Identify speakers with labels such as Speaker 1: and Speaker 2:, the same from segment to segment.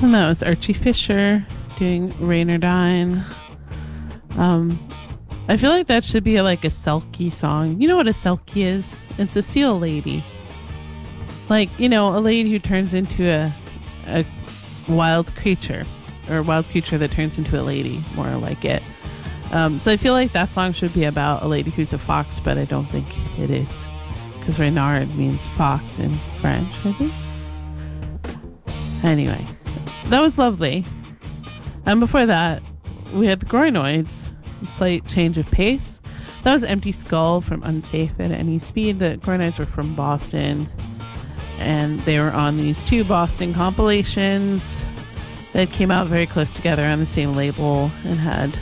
Speaker 1: And that was Archie Fisher doing Rain or Dine. I feel like that should be like a Selkie song. You know what a Selkie is? It's a seal lady. Like, you know, a lady who turns into a wild creature, or a wild creature that turns into a lady, more like it. So I feel like that song should be about a lady who's a fox, but I don't think it is, because renard means fox in French, I think. Anyway, that was lovely. And before that, we had the Groinoids, a slight change of pace. That was Empty Skull from Unsafe at Any Speed. The Groinoids were from Boston, and they were on these two Boston compilations that came out very close together on the same label and had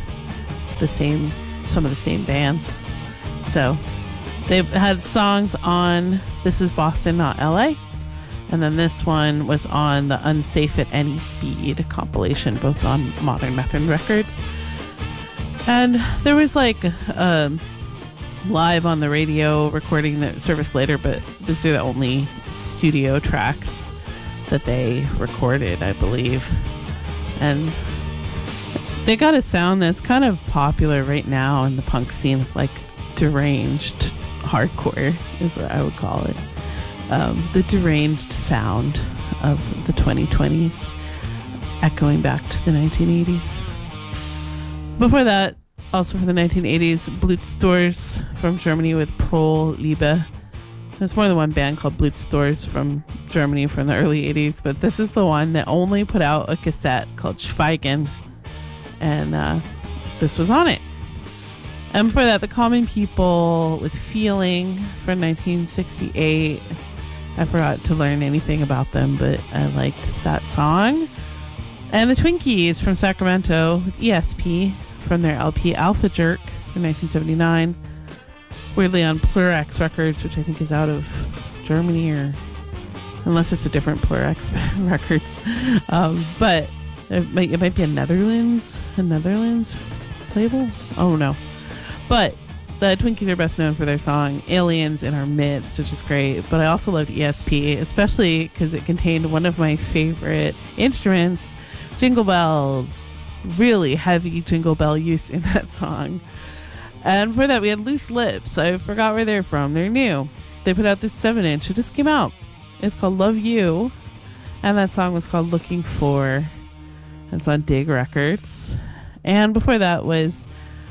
Speaker 1: some of the same bands. So they've had songs on This Is Boston, Not LA. And then this one was on the Unsafe at Any Speed compilation, both on Modern Method Records. And there was like live on the radio recording that surfaced later, but these are the only studio tracks that they recorded, I believe. And they got a sound that's kind of popular right now in the punk scene, like deranged hardcore is what I would call it. The deranged sound of the 2020s, echoing back to the 1980s. Before that, also from the 1980s, Blutzdorz from Germany with Pro Liebe. There's more than one band called Blutzdorz from Germany from the early 80s, but this is the one that only put out a cassette called Schweigen, and this was on it. And before that, The Common People with Feeling from 1968. I forgot to learn anything about them, but I liked that song. And the Twinkies from Sacramento with ESP from their LP Alpha Jerk from 1979. Weirdly on Pleurex Records, which I think is out of Germany, or unless it's a different Pleurex Records. But it might be a Netherlands label? Oh no. But the Twinkies are best known for their song Aliens in Our Midst, which is great. But I also loved ESP, especially because it contained one of my favorite instruments, jingle bells. Really heavy jingle bell use in that song. And for that, we had Loose Lips. I forgot where they're from. They're new. They put out this 7-inch. It just came out. It's called Love You. And that song was called Looking For. It's on Dig Records. And before that was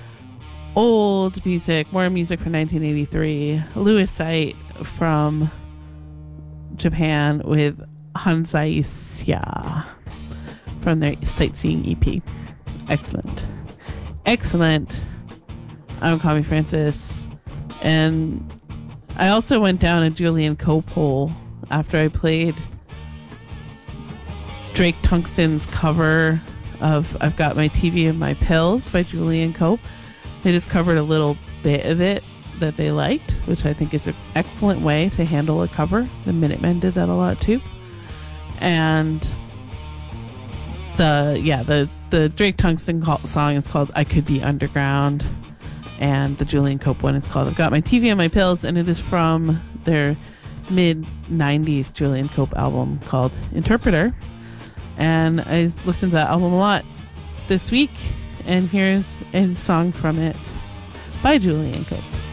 Speaker 1: old music, more music from 1983. Lewisite from Japan with Hansaisia from their Sightseeing EP. Excellent. I'm Connie Francis, and I also went down a Julian Cope hole after I played Drake Tungsten's cover of I've Got My TV and My Pills by Julian Cope. They just covered a little bit of it that they liked, which I think is an excellent way to handle a cover. The Minutemen did that a lot too. And the Drake Tungsten song is called I Could Be Underground, and the Julian Cope one is called I've Got My TV and My Pills, and it is from their mid-90s Julian Cope album called Interpreter. And I listened to that album a lot this week, and here's a song from it by Julian Cope.